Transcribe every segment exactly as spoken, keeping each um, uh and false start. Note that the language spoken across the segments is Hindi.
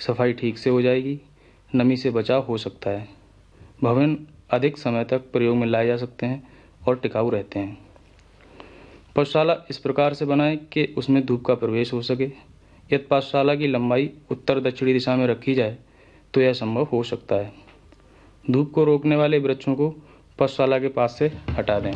सफाई ठीक से हो जाएगी, नमी से बचाव हो सकता है। भवन अधिक समय तक प्रयोग में लाए जा सकते हैं और टिकाऊ रहते हैं। पशुशाला इस प्रकार से बनाएं कि उसमें धूप का प्रवेश हो सके। यदि पशुशाला की लंबाई उत्तर दक्षिणी दिशा में रखी जाए तो यह संभव हो सकता है। धूप को रोकने वाले वृक्षों को पशुशाला के पास से हटा दें।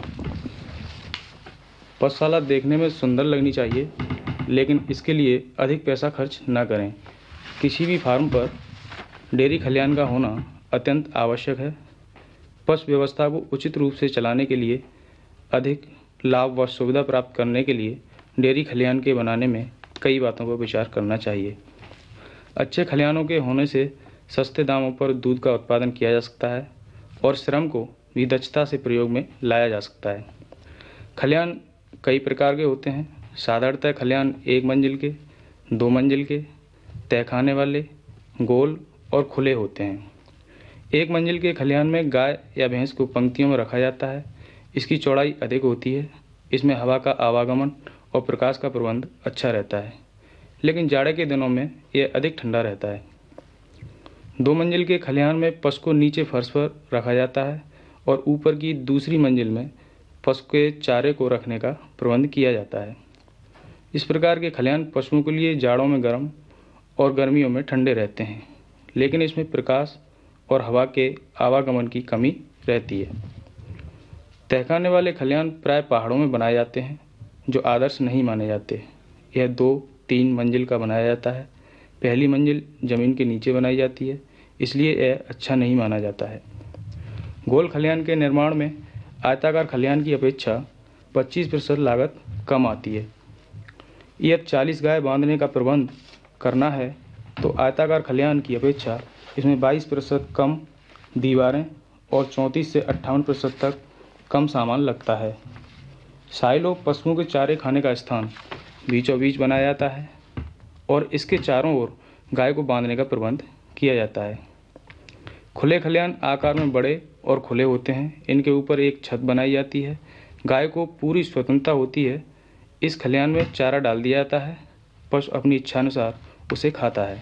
पशुशाला देखने में सुंदर लगनी चाहिए, लेकिन इसके लिए अधिक पैसा खर्च न करें। किसी भी फार्म पर डेयरी खलिहान का होना अत्यंत आवश्यक है। पशु व्यवस्था को उचित रूप से चलाने के लिए, अधिक लाभ व सुविधा प्राप्त करने के लिए डेयरी खलिहान के बनाने में कई बातों पर विचार करना चाहिए। अच्छे खलिहानों के होने से सस्ते दामों पर दूध का उत्पादन किया जा सकता है और श्रम को भी दक्षता से प्रयोग में लाया जा सकता है। खलिहान कई प्रकार के होते हैं। साधारणतः खलिहान एक मंजिल के, दो मंजिल के, तहखाने वाले, गोल और खुले होते हैं। एक मंजिल के खलिहान में गाय या भैंस को पंक्तियों में रखा जाता है। इसकी चौड़ाई अधिक होती है। इसमें हवा का आवागमन और प्रकाश का प्रबंध अच्छा रहता है, लेकिन जाड़े के दिनों में यह अधिक ठंडा रहता है। दो मंजिल के खलिहान में पशु को नीचे फर्श पर रखा जाता है और ऊपर की दूसरी मंजिल में पशु के चारे को रखने का प्रबंध किया जाता है। इस प्रकार के खलिहान पशुओं के लिए जाड़ों में गर्म और गर्मियों में ठंडे रहते हैं, लेकिन इसमें प्रकाश और हवा के आवागमन की कमी रहती है। तहखाने वाले खलिहान प्राय पहाड़ों में बनाए जाते हैं, जो आदर्श नहीं माने जाते। यह दो तीन मंजिल का बनाया जाता है। पहली मंजिल जमीन के नीचे बनाई जाती है, इसलिए यह अच्छा नहीं माना जाता है। गोल खलिहान के निर्माण में आयताकार खलिहान की अपेक्षा पच्चीस प्रतिशत लागत कम आती है। यदि चालीस गाय बांधने का प्रबंध करना है तो आयताकार खलिहान की अपेक्षा इसमें बाईस प्रतिशत कम दीवारें और चौंतीस से अट्ठावन प्रतिशत तक कम सामान लगता है। साइलो पशुओं के चारे खाने का स्थान बीचों बीच बनाया जाता है और इसके चारों ओर गाय को बांधने का प्रबंध किया जाता है। खुले खलिहान आकार में बड़े और खुले होते हैं। इनके ऊपर एक छत बनाई जाती है। गाय को पूरी स्वतंत्रता होती है। इस खलिहान में चारा डाल दिया जाता है। पशु अपनी इच्छानुसार उसे खाता है।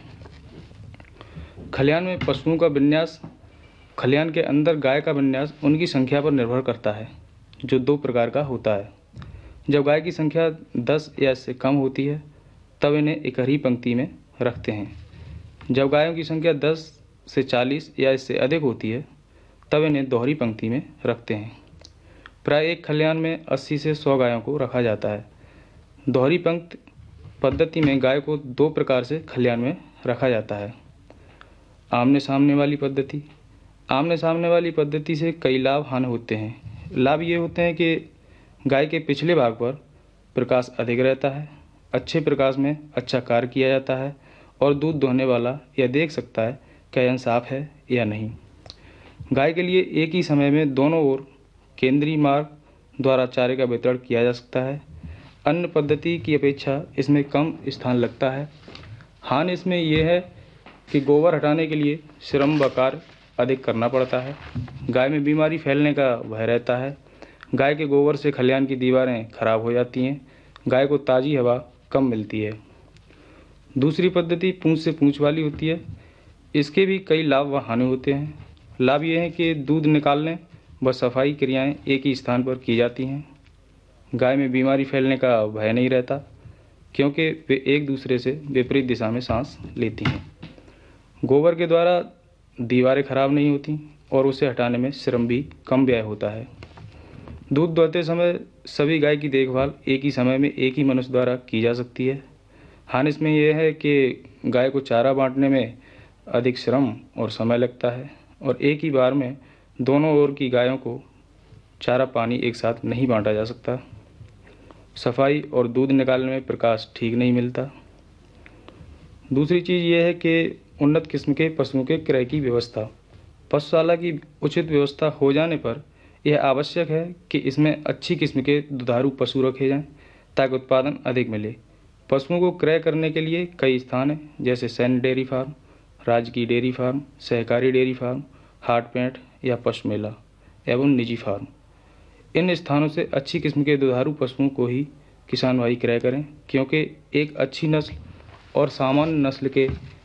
खलिहान में पशुओं का विन्यास। खलिहान के अंदर गाय का विन्यास उनकी संख्या पर निर्भर करता है, जो दो प्रकार का होता है। जब गाय की संख्या दस या इससे कम होती है तब इन्हें इकहरी पंक्ति में रखते हैं। जब गायों की संख्या दस से चालीस या इससे अधिक होती है तब इन्हें दोहरी पंक्ति में रखते हैं। प्राय एक खलिहान में अस्सी से सौ गायों को रखा जाता है। दोहरी पंक्ति पद्धति में गाय को दो प्रकार से खलिहान में रखा जाता है। आमने सामने वाली पद्धति। आमने सामने वाली पद्धति से कई लाभ हानि होते हैं। लाभ ये होते हैं कि गाय के पिछले भाग पर प्रकाश अधिक रहता है। अच्छे प्रकाश में अच्छा कार्य किया जाता है और दूध दोहने वाला यह देख सकता है कि यह साफ है या नहीं। गाय के लिए एक ही समय में दोनों ओर केंद्रीय मार्ग द्वारा चारे का वितरण किया जा सकता है। अन्य पद्धति की अपेक्षा इसमें कम स्थान लगता है। हानि इसमें यह है कि गोबर हटाने के लिए श्रम व कार्य अधिक करना पड़ता है। गाय में बीमारी फैलने का भय रहता है। गाय के गोबर से खलिहान की दीवारें खराब हो जाती हैं। गाय को ताज़ी हवा कम मिलती है। दूसरी पद्धति पूंछ से पूंछ वाली होती है। इसके भी कई लाभ व हानि होते हैं। लाभ ये है कि दूध निकालने व सफाई क्रियाएं एक ही स्थान पर की जाती हैं। गाय में बीमारी फैलने का भय नहीं रहता, क्योंकि वे एक दूसरे से विपरीत दिशा में सांस लेती हैं। गोबर के द्वारा दीवारें खराब नहीं होती और उसे हटाने में श्रम भी कम व्यय होता है। दूध दुहते समय सभी गाय की देखभाल एक ही समय में एक ही मनुष्य द्वारा की जा सकती है। हानि इसमें यह है कि गाय को चारा बांटने में अधिक श्रम और समय लगता है और एक ही बार में दोनों ओर की गायों को चारा पानी एक साथ नहीं बांटा जा सकता। सफाई और दूध निकालने में प्रकाश ठीक नहीं मिलता। दूसरी चीज़ ये है कि उन्नत किस्म के पशुओं के क्रय की व्यवस्था। पशुशाला की उचित व्यवस्था हो जाने पर यह आवश्यक है कि इसमें अच्छी किस्म के दुधारू पशु रखे जाएं ताकि उत्पादन अधिक मिले। पशुओं को क्रय करने के लिए कई स्थान हैं, जैसे सैन्य डेयरी फार्म, राजकीय डेयरी फार्म, सहकारी डेयरी फार्म, हाटपेंट या पशु मेला एवं निजी फार्म। इन स्थानों से अच्छी किस्म के दुधारू पशुओं को ही किसान भाई क्रय करें, क्योंकि एक अच्छी नस्ल और सामान्य नस्ल के